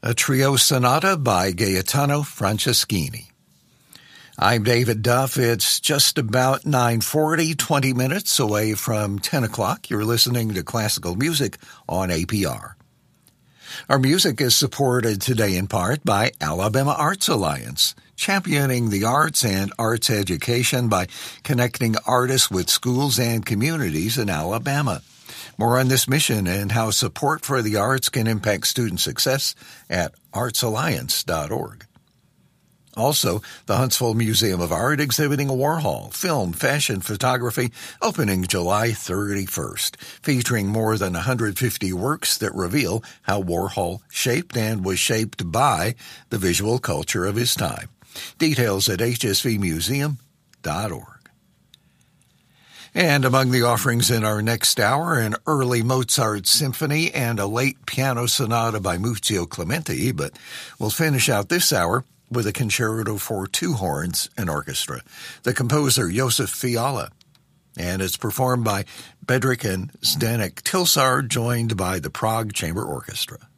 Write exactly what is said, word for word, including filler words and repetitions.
a trio sonata by Gaetano Franceschini. I'm David Duff. It's just about nine forty, twenty minutes away from ten o'clock. You're listening to classical music on A P R. Our music is supported today in part by Alabama Arts Alliance, championing the arts and arts education by connecting artists with schools and communities in Alabama. More on this mission and how support for the arts can impact student success at arts alliance dot org. Also, the Huntsville Museum of Art exhibiting Warhol, film, fashion, photography, opening July thirty-first, featuring more than one hundred fifty works that reveal how Warhol shaped and was shaped by the visual culture of his time. Details at h s v museum dot org. And among the offerings in our next hour, an early Mozart symphony and a late piano sonata by Muzio Clementi, but we'll finish out this hour with a concerto for two horns and orchestra, the composer Josef Fiala, and it's performed by Bedřich and Zdeněk Tilsar, joined by the Prague Chamber Orchestra.